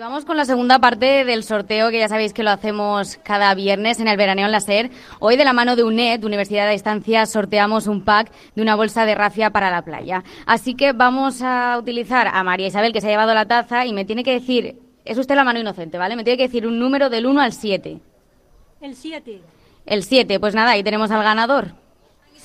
Vamos con la segunda parte del sorteo, que ya sabéis que lo hacemos cada viernes en el Veraneo en la SER. Hoy, de la mano de UNED, Universidad de Distancia, sorteamos un pack de una bolsa de rafia para la playa. Así que vamos a utilizar a María Isabel, que se ha llevado la taza, y me tiene que decir, es usted la mano inocente, ¿vale? Me tiene que decir un número del 1 al 7. El 7. El 7, pues nada, ahí tenemos al ganador.